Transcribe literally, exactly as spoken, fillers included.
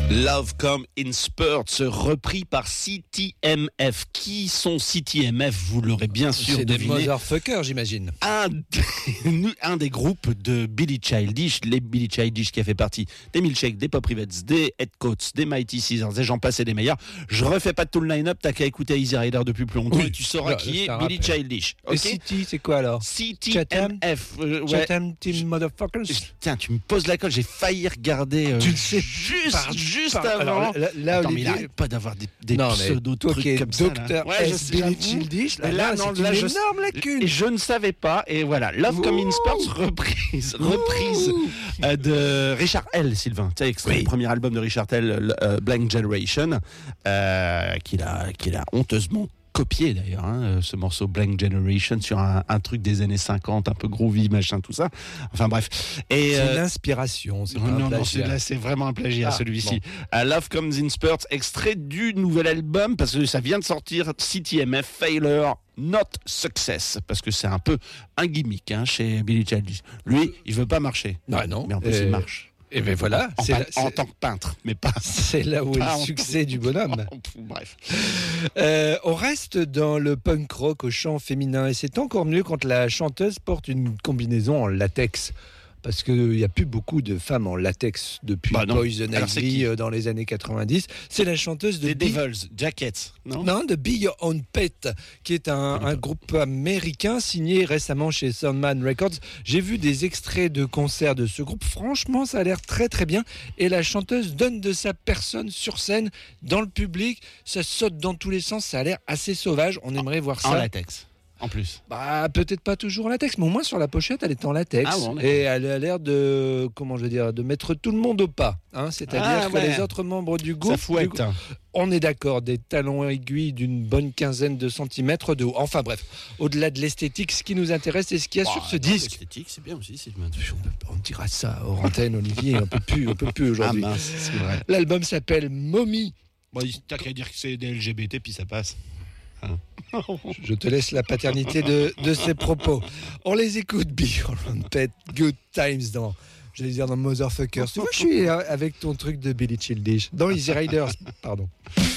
Love Come in Spurts, repris par C T M F. Qui sont C T M F? Vous l'aurez bien sûr C'est deviné. des motherfuckers, j'imagine. Un des, un des groupes de Billy Childish, les Billy Childish qui a fait partie des Milkshakes, des Pop Rivets, des Headcoats, des Mighty Scissors, et j'en passais des meilleurs. Je refais pas tout le line-up, t'as qu'à écouter Easy Rider depuis plus longtemps Oui, et tu sauras là, qui est ça Billy rappelle. Childish. Et Ok. City, c'est quoi alors? C T M F. euh, ouais. Chatham Team Motherfuckers. Tiens, tu me poses la colle, j'ai failli regarder euh, Tu le sais juste, par- juste par- avant. alors, là, là, Attends, mais il Olivier- arrête pas d'avoir des, des Non, mais pseudo toi qui trucs es comme ça. docteur là. Ouais, je S. sais, Billy j'avoue. Childish, là, Mais là, là, non, c'est là, une je- énorme lacune. Et je ne savais pas, et voilà, Love Come in Spurts, reprise, reprise euh, de Richard L. Sylvain, tu sais, extrait Oui. du premier album de Richard L. euh, Blank Generation, euh, qu'il a, qu'il a honteusement copié d'ailleurs, hein, ce morceau Blank Generation sur un, un truc des années cinquante, un peu groovy, machin, tout ça. Enfin bref. Et, C'est euh, une inspiration, c'est non, pas un non, non, plagiat. c'est, là, c'est vraiment un plagiat, Ah, celui-ci. Euh, Love Comes in Spurts, extrait du nouvel album, parce que ça vient de sortir, C T M F, Failure, Not Success, parce que c'est un peu un gimmick hein, chez Billy Childish. Lui, il veut pas marcher. Non, non. Mais en plus, Euh, il marche. Et bien voilà, En, c'est pein- là, en c'est- tant que peintre, mais pas... c'est là où est pas le en- succès du bonhomme. Bref. Euh, on reste dans le punk rock au chant féminin et c'est encore mieux quand la chanteuse porte une combinaison en latex. Parce qu'il n'y a plus beaucoup de femmes en latex depuis Bah non. Poison Alors, c'est Ivy qui euh, dans les années quatre-vingt-dix. C'est la chanteuse de Des Be- Devils, Jackets, non, Non, de Be Your Own Pet, qui est un, un groupe américain signé récemment chez Soundman Records. J'ai vu des extraits de concerts de ce groupe. Franchement, ça a l'air très très bien. Et la chanteuse donne de sa personne sur scène, dans le public. Ça saute dans tous les sens. Ça a l'air assez sauvage. On aimerait voir En ça. latex, en plus. Bah, peut-être pas toujours en latex, mais au moins sur la pochette, elle est en latex. Ah bon, d'accord. et elle a l'air de, comment je veux dire, de mettre tout le monde au pas. Hein, c'est-à-dire Ah, que ouais. les autres membres du Ça groupe, du fouette. groupe- on est d'accord, des talons aiguilles d'une bonne quinzaine de centimètres de haut. Enfin bref, au-delà de l'esthétique, ce qui nous intéresse, c'est ce qu'il y a sur ce Oh, non, disque. l'esthétique, c'est bien aussi. C'est... On dira ça hors antenne, Olivier, on peut plus, on peut plus Ah aujourd'hui. mince, c'est vrai. L'album s'appelle Mommy. Bon, t'as qu'à dire que c'est des L G B T, puis ça passe. Hein. Je te laisse la paternité de, de ces propos. On les écoute, Be Your Own Pet, Good Times dans, j'allais dire dans Motherfuckers. Tu vois, je suis avec ton truc de Billy Childish, dans Easy Riders, pardon.